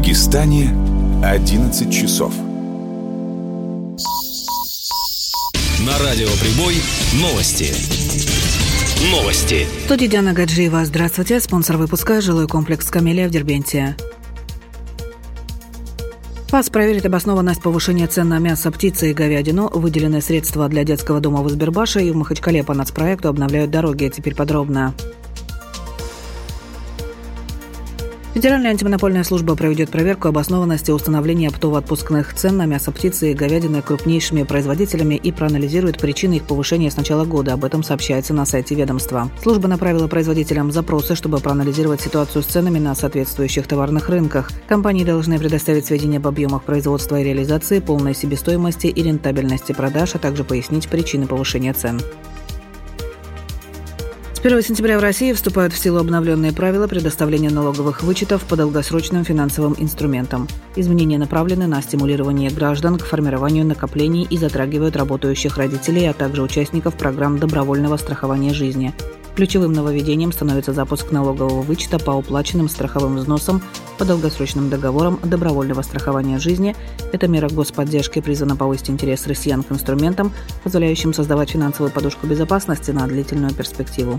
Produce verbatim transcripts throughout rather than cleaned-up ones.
Дагестане одиннадцать часов. На радио «Прибой» новости. Новости. В студии Диана Гаджиева. Здравствуйте. Спонсор выпуска – жилой комплекс «Камелия» в Дербенте. ФАС проверит обоснованность повышения цен на мясо, птицы и говядину. Выделены средства для детского дома в Избербаше, и в Махачкале по нацпроекту обновляют дороги. Теперь подробно. Федеральная антимонопольная служба проведет проверку обоснованности установления оптово-отпускных цен на мясо, птицы и говядины крупнейшими производителями и проанализирует причины их повышения с начала года. Об этом сообщается на сайте ведомства. Служба направила производителям запросы, чтобы проанализировать ситуацию с ценами на соответствующих товарных рынках. Компании должны предоставить сведения об объемах производства и реализации, полной себестоимости и рентабельности продаж, а также пояснить причины повышения цен. С первого сентября в России вступают в силу обновленные правила предоставления налоговых вычетов по долгосрочным финансовым инструментам. Изменения направлены на стимулирование граждан к формированию накоплений и затрагивают работающих родителей, а также участников программ добровольного страхования жизни. Ключевым нововведением становится запуск налогового вычета по уплаченным страховым взносам по долгосрочным договорам добровольного страхования жизни. Эта мера господдержки призвана повысить интерес россиян к инструментам, позволяющим создавать финансовую подушку безопасности на длительную перспективу.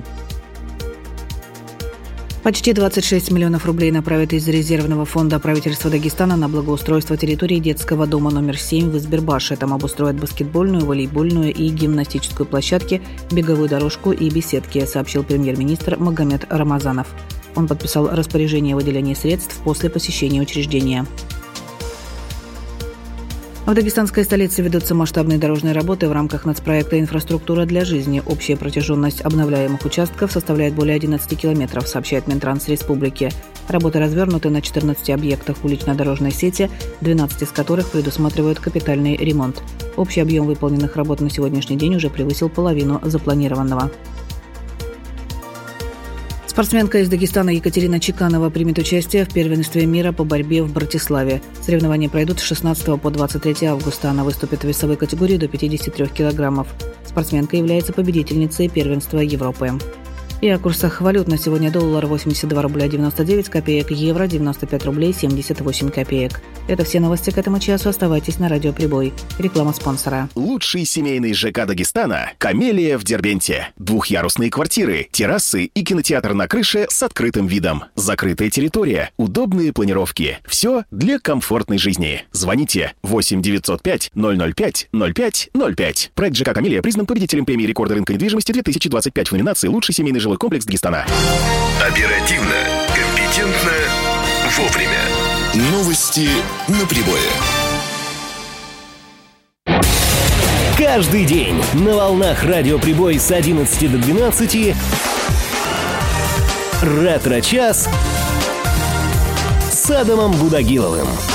Почти двадцать шесть миллионов рублей направят из резервного фонда правительства Дагестана на благоустройство территории детского дома номер семь в Избербаше. Там обустроят баскетбольную, волейбольную и гимнастическую площадки, беговую дорожку и беседки, сообщил премьер-министр Магомед Рамазанов. Он подписал распоряжение о выделении средств после посещения учреждения. В дагестанской столице ведутся масштабные дорожные работы в рамках нацпроекта «Инфраструктура для жизни». Общая протяженность обновляемых участков составляет более одиннадцать километров, сообщает Минтранс Республики. Работы развернуты на четырнадцати объектах улично-дорожной сети, двенадцать из которых предусматривают капитальный ремонт. Общий объем выполненных работ на сегодняшний день уже превысил половину запланированного. Спортсменка из Дагестана Екатерина Чеканова примет участие в первенстве мира по борьбе в Братиславе. Соревнования пройдут с шестнадцатого по двадцать третье августа. Она выступит в весовой категории до пятидесяти трёх килограммов. Спортсменка является победительницей первенства Европы. И о курсах валют на сегодня: доллар восемьдесят два рубля девяносто девять копеек, евро девяносто пять рублей семьдесят восемь копеек. Это все новости к этому часу. Оставайтесь на радио «Прибой». Реклама спонсора. Лучший семейный ЖК Дагестана – «Камелия» в Дербенте. Двухъярусные квартиры, террасы и кинотеатр на крыше с открытым видом. Закрытая территория, удобные планировки. Все для комфортной жизни. Звоните восемь девятьсот пять ноль ноль пять ноль пять ноль пять. Проект ЖК «Камелия» признан победителем премии рекорда рынка недвижимости две тысячи двадцать пять в номинации «Лучший семейный жилой комплекс Дагестана». Оперативно, компетентно, вовремя. Новости на Прибое. Каждый день на волнах радио «Прибой» с одиннадцати до двенадцати «Ретро-час» с Адамом Гудагиловым.